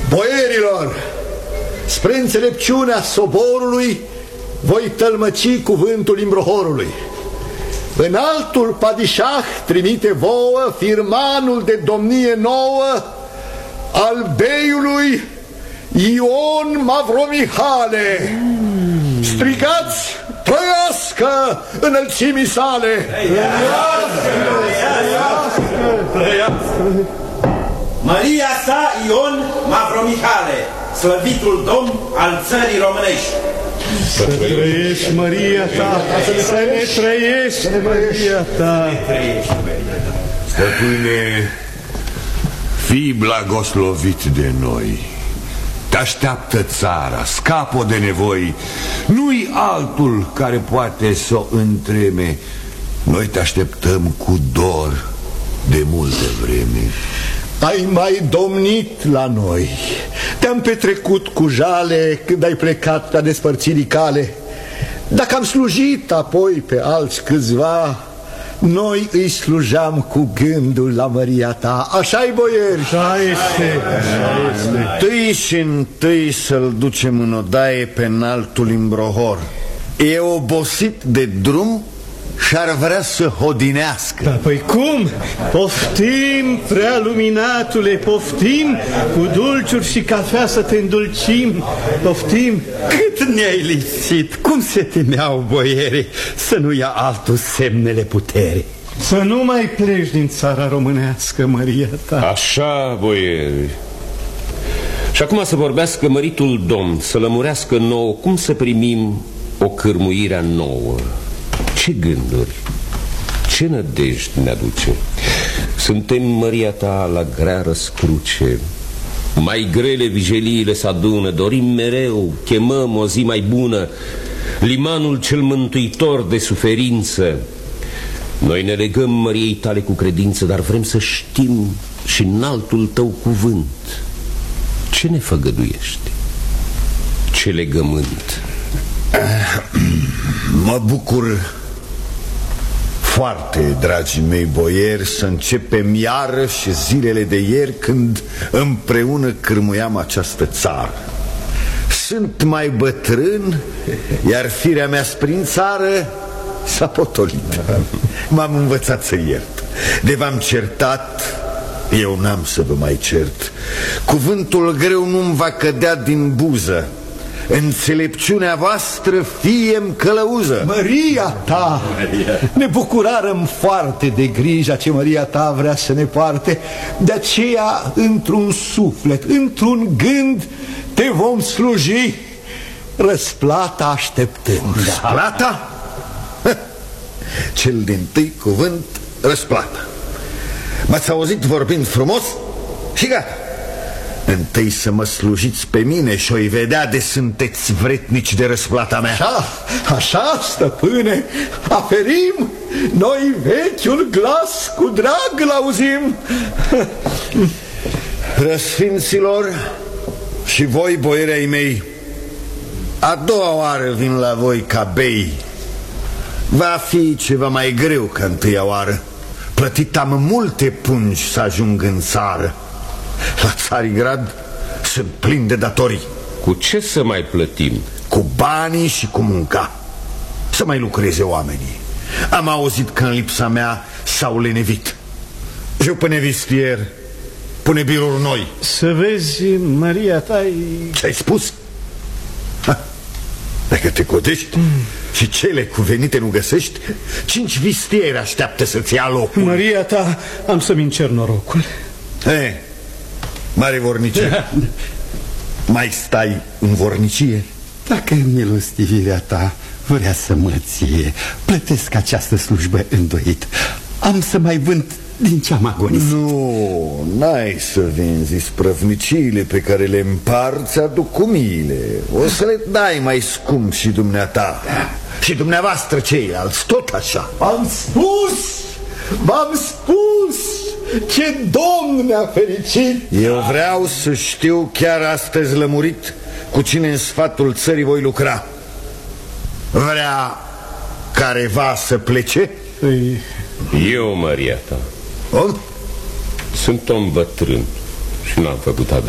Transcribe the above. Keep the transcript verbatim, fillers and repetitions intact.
Boierilor, spre înțelepciunea soborului voi tălmăci cuvântul Imbrohorului. Înaltul padișah trimite vouă firmanul de domnie nouă al beiului Ion Mavromihale. Strigați, trăiască înălțimii sale! Măria sa Ion Mavromihale, slăvitul domn al țării românești. Să trăiești, Măria ta, să ne trăiești, Măria ta. Stăpâne, fii blagoslovit de noi. Te așteaptă țara, scapă de nevoi. Nu-i altul care poate să o întreme. Noi te așteptăm cu dor de multe vreme. Ai mai domnit la noi. Te-am petrecut cu jale când ai plecat la despărțirii cale. Dacă am slujit apoi pe alți câțiva, noi îi slujam cu gândul la măria ta. Așa-i, boieri? Așa este, așa este. Tâi și întâi să-l ducem în odaie pe înaltul Imbrohor. E obosit de drum și ar vrea să hodinească. Da, păi cum? Poftim, prea luminatule, poftim, cu dulciuri și cafea să te îndulcim. Poftim. Cât ne-ai lipsit, cum se temeau boierii să nu ia altul semnele puterii. Să nu mai pleci din țara românească, Măria ta. Așa, boieri. Și acum să vorbească măritul domn, să lămurească nouă cum să primim o cârmuirea nouă. Ce gânduri, ce nădejde ne aduce? Suntem, Măria ta, la grea răscruce. Mai grele vigeliile s-adună, dorim mereu, chemăm o zi mai bună, limanul cel mântuitor de suferință. Noi ne legăm Măriei tale cu credință, dar vrem să știm și în altul tău cuvânt. Ce ne făgăduiești? Ce legământ? Mă bucur foarte, dragii mei boieri, să începem iară și zilele de ieri, când împreună cârmuiam această țară. Sunt mai bătrân, iar firea mea prin țară s-a potolit. M-am învățat să iert. De v-am certat, eu n-am să vă mai cert. Cuvântul greu nu-mi va cădea din buză. Înțelepciunea voastră fie-mi călăuză. Măria ta, ne bucurarăm foarte de grija ce Măria ta vrea să ne poarte. De aceea, într-un suflet, într-un gând, te vom sluji, răsplata așteptând. Răsplata? Cel din-tâi cuvânt, răsplata. M-ați auzit vorbind frumos? Și gata. Întâi să mă slujiți pe mine și o-i vedea de sunteți vretnici de răsplata mea. Așa, așa, stăpâne, aferim, noi vechiul glas cu drag l-auzim. Răsfinților și voi, boierii ai mei, a doua oară vin la voi ca bei. Va fi ceva mai greu ca întâia oară. Plătit am multe pungi să ajung în țară. La Țarigrad sunt plin de datorii. Cu ce să mai plătim? Cu banii și cu munca. Să mai lucreze oamenii. Am auzit că în lipsa mea s-au lenevit. Eu până vistier pune biruri noi. Să vezi, Măria ta... Ce-ai spus? Ha, dacă te codești mm. și cele cuvenite nu găsești, cinci vistieri așteaptă să-ți ia locul. Măria ta, am să-mi încerc norocul. He, mare vornice, mai stai în vornicie? Dacă milostivirea ta vrea să mă ție, plătesc această slujbă îndoit. Am să mai vând din ce am agonisit. Nu, n-ai să vinzi sprăvniciile pe care le împarți, aduc cu miile. O să le dai mai scump și dumneata. Și dumneavoastră ceilalți, tot așa. V-am spus, v-am spus, ce domn ne-a fericit. Eu vreau să știu chiar astăzi lămurit cu cine în sfatul țării voi lucra. Vrea careva să plece? Păi... Eu, Măria ta. Om? Sunt om bătrân și n-am făcut